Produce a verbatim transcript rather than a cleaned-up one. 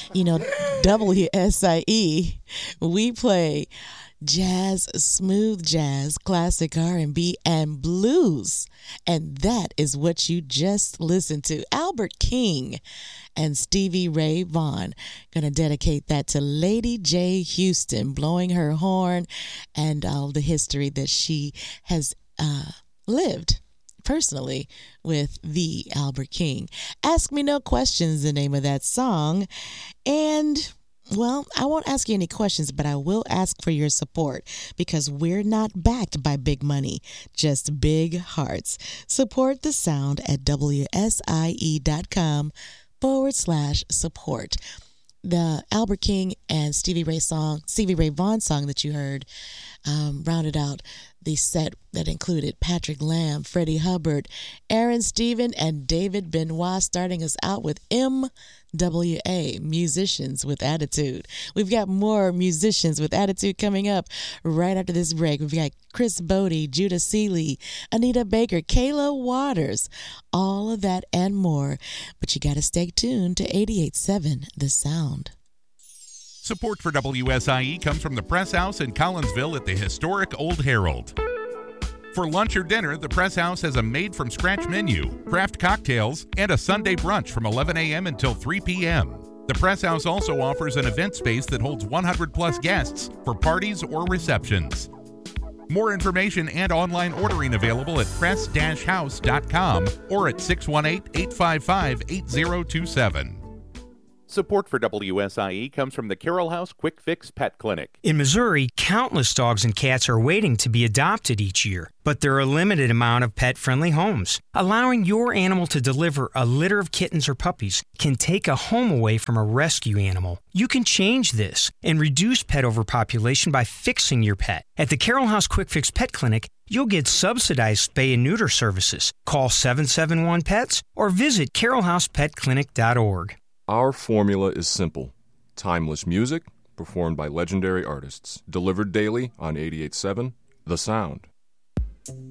You know, W S I E, we play jazz, smooth jazz, classic R and B, and blues. And that is what you just listened to. Albert King and Stevie Ray Vaughan. Going to dedicate that to Lady J. Houston, blowing her horn and all the history that she has uh, lived personally with the Albert King. Ask Me No Questions, the name of that song. And well, I won't ask you any questions, but I will ask for your support because we're not backed by big money, just big hearts. Support the sound at W S I E dot com forward slash support. The Albert King and Stevie Ray song, Stevie Ray Vaughan song that you heard, um, rounded out the set that included Patrick Lamb, Freddie Hubbard, Aaron Stephen, and David Benoit, starting us out with M W A, Musicians with Attitude. We've got more musicians with attitude coming up right after this break. We've got Chris Bodie, Judah Seeley, Anita Baker, Kayla Waters, all of that and more. But you got to stay tuned to eighty-eight point seven The Sound. Support for W S I E comes from the Press House in Collinsville at the historic Old Herald. For lunch or dinner, the Press House has a made-from-scratch menu, craft cocktails, and a Sunday brunch from eleven a.m. until three p.m. The Press House also offers an event space that holds one hundred plus guests for parties or receptions. More information and online ordering available at press dash house dot com or at six one eight, eight five five, eight zero two seven. Support for W S I E comes from the Carroll House Quick Fix Pet Clinic. In Missouri, countless dogs and cats are waiting to be adopted each year, but there are a limited amount of pet-friendly homes. Allowing your animal to deliver a litter of kittens or puppies can take a home away from a rescue animal. You can change this and reduce pet overpopulation by fixing your pet. At the Carroll House Quick Fix Pet Clinic, you'll get subsidized spay and neuter services. Call seven seven one pets or visit carroll house pet clinic dot org. Our formula is simple. Timeless music, performed by legendary artists. Delivered daily on eighty-eight point seven The Sound.